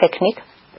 Technique,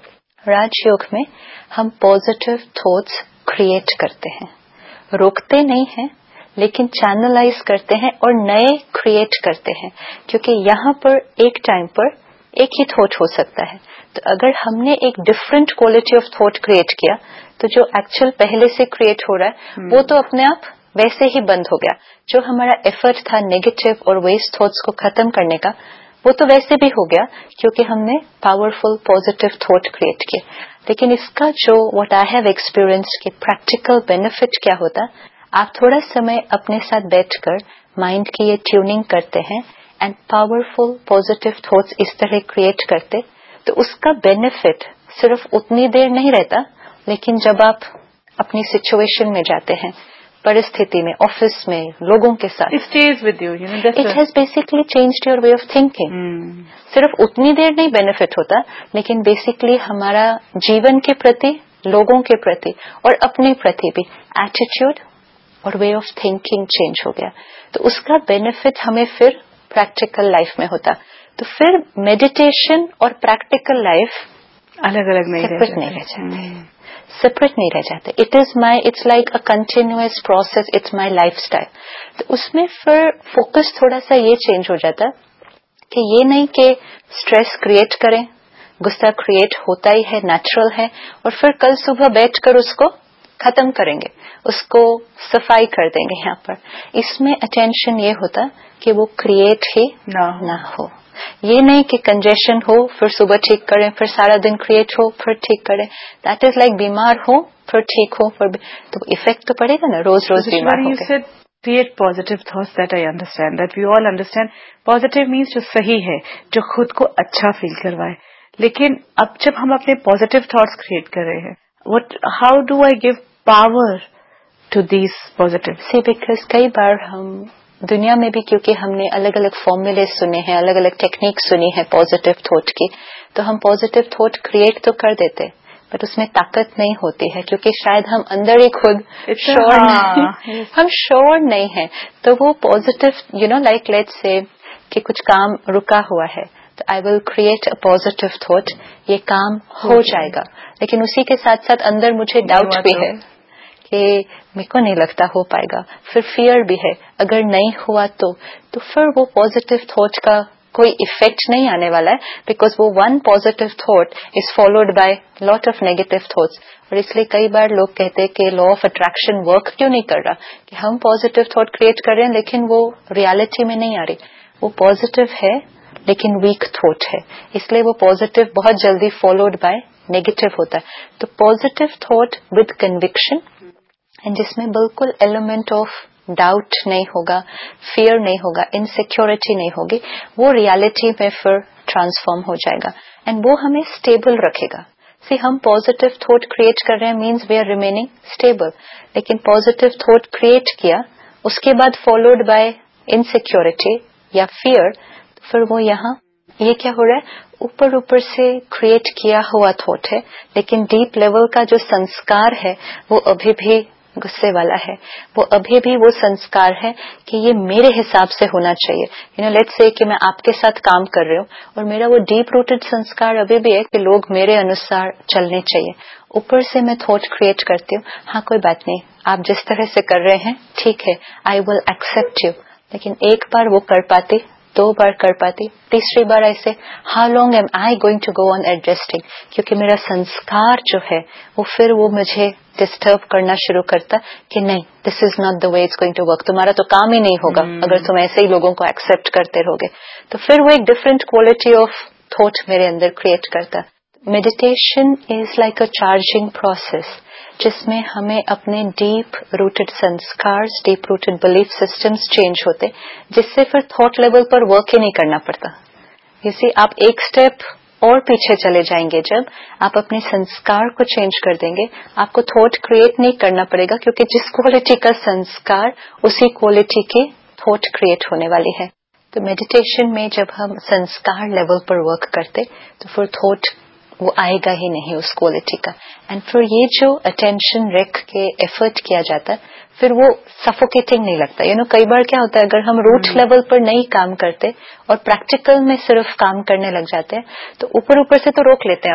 राजयोग में हम positive thoughts create करते हैं, रोकते नहीं हैं लेकिन चैनलाइज करते हैं और नए क्रिएट करते हैं, क्योंकि यहाँ पर एक टाइम पर एक ही थॉट हो सकता है। तो अगर हमने एक different quality of thought create किया तो जो एक्चुअल पहले से क्रिएट हो रहा है वो तो अपने आप वैसे ही बंद हो गया। जो हमारा एफर्ट था नेगेटिव और वेस्ट थॉट्स को खत्म करने का, वो तो वैसे भी हो गया क्योंकि हमने पावरफुल पॉजिटिव थॉट क्रिएट किए। लेकिन इसका जो व्हाट आई हैव एक्सपीरियंस्ड के प्रैक्टिकल बेनिफिट क्या होता, आप थोड़ा समय अपने साथ बैठकर माइंड की ये ट्यूनिंग करते हैं एंड पावरफुल पॉजिटिव थॉट्स इस तरह क्रिएट करते, तो उसका बेनिफिट सिर्फ उतनी देर नहीं रहता, लेकिन जब आप अपनी सिचुएशन में जाते हैं, परिस्थिति में, ऑफिस में, लोगों के साथ, it stage with you, it has basically changed your way of thinking. सिर्फ उतनी देर नहीं बेनिफिट होता, लेकिन बेसिकली हमारा जीवन के प्रति, लोगों के प्रति और अपने प्रति भी एटीट्यूड और वे ऑफ थिंकिंग चेंज हो गया। तो उसका बेनिफिट हमें फिर प्रैक्टिकल लाइफ में होता। तो फिर मेडिटेशन और प्रैक्टिकल लाइफ अलग अलग नहीं रह जाते, सेपरेट नहीं रह जाते। It's like a continuous process, it's my life style. तो उसमें फिर फोकस थोड़ा सा ये चेंज हो जाता कि ये नहीं कि स्ट्रेस क्रिएट करें, गुस्सा क्रिएट होता ही है, नेचुरल है, और फिर कल सुबह बैठकर उसको खत्म करेंगे, उसको सफाई कर देंगे। यहाँ पर इसमें अटेंशन ये होता कि वो क्रिएट ही ना हो। ये नहीं कि कंजेशन हो फिर सुबह ठीक करें, फिर सारा दिन क्रिएट हो फिर ठीक करें। दैट इज लाइक बीमार हो फिर ठीक हो, फिर तो इफेक्ट तो पड़ेगा ना, रोज रोज बीमार हो गए। Create positive thoughts, that I understand, that we all understand. Positive means जो सही है, जो खुद को अच्छा फील करवाए। लेकिन अब जब हम अपने पॉजिटिव थॉट्स क्रिएट कर रहे हैं, how do I give power to these positive? C because कई बार हम दुनिया में भी, क्योंकि हमने अलग अलग फॉर्मूले सुने हैं, अलग अलग टेक्निक सुनी है पॉजिटिव थॉट की, तो हम पॉजिटिव थॉट क्रिएट तो कर देते, बट उसमें ताकत नहीं होती है, क्योंकि शायद हम अंदर ही खुद हम श्योर नहीं है। तो वो पॉजिटिव लाइक लेट्स से कि कुछ काम रुका हुआ है, तो I will create a positive thought, ये काम हो जाएगा। लेकिन उसी के साथ साथ अंदर मुझे डाउट भी है कि मेरे को नहीं लगता हो पाएगा, फिर फियर भी है अगर नहीं हुआ तो फिर वो पॉजिटिव थॉट का कोई इफेक्ट नहीं आने वाला है, बिकॉज वो one positive thought is followed by lot of negative thoughts. और इसलिए कई बार लोग कहते हैं कि लॉ ऑफ अट्रैक्शन वर्क क्यों नहीं कर रहा, कि हम पॉजिटिव थॉट क्रिएट कर रहे हैं लेकिन वो रियलिटी में नहीं आ रही। वो पॉजिटिव है लेकिन वीक थॉट है, इसलिए वो पॉजिटिव बहुत जल्दी फॉलोड बाय नेगेटिव होता है। तो positive thought with conviction, and जिसमें बिल्कुल एलिमेंट ऑफ डाउट नहीं होगा, फियर नहीं होगा, इनसिक्योरिटी नहीं होगी, वो रियलिटी में फिर ट्रांसफॉर्म हो जाएगा एंड वो हमें स्टेबल रखेगा। सी हम पॉजिटिव थॉट क्रिएट कर रहे हैं means we are remaining stable, लेकिन पॉजिटिव थॉट क्रिएट किया उसके बाद फॉलोड बाय इनसिक्योरिटी या फियर, फिर वो यहाँ ये क्या हो रहा है, ऊपर ऊपर से क्रिएट किया हुआ थॉट है, लेकिन डीप लेवल का जो संस्कार है वो अभी भी गुस्से वाला है, वो अभी भी वो संस्कार है कि ये मेरे हिसाब से होना चाहिए। लेट्स से कि मैं आपके साथ काम कर रही हूँ और मेरा वो डीप रूटेड संस्कार अभी भी है कि लोग मेरे अनुसार चलने चाहिए। ऊपर से मैं थॉट क्रिएट करती हूँ, हाँ कोई बात नहीं, आप जिस तरह से कर रहे हैं ठीक है, आई विल एक्सेप्ट यू। लेकिन एक बार वो कर पाती, दो बार कर पाती, तीसरी बार ऐसे, how long M I going to go on adjusting, क्योंकि मेरा संस्कार जो है वो फिर वो मुझे डिस्टर्ब करना शुरू करता कि नहीं, this is not the way it's going to work, तुम्हारा तो काम ही नहीं होगा अगर तुम ऐसे ही लोगों को एक्सेप्ट करते रहोगे। तो फिर वो एक डिफरेंट क्वालिटी ऑफ थॉट मेरे अंदर क्रिएट करता। Meditation is like a charging process, जिसमें हमें अपने डीप रूटेड संस्कार, deep rooted belief systems change होते, जिससे फिर थॉट लेवल पर वर्क ही नहीं करना पड़ता। इसी आप एक स्टेप और पीछे चले जाएंगे, जब आप अपने संस्कार को चेंज कर देंगे, आपको थॉट क्रिएट नहीं करना पड़ेगा, क्योंकि जिस क्वालिटी का संस्कार उसी क्वालिटी की थॉट क्रिएट होने वाली है। तो मेडिटेशन में जब हम संस्कार लेवल पर वर्क करते तो फिर थॉट वो आएगा ही नहीं उस क्वालिटी का, एंड फिर ये जो अटेंशन रख के एफर्ट किया जाता है फिर वो सफोकेटिंग नहीं लगता। कई बार क्या होता है, अगर हम रूट लेवल पर नहीं काम करते और प्रैक्टिकल में सिर्फ काम करने लग जाते हैं तो ऊपर ऊपर से तो रोक लेते हैं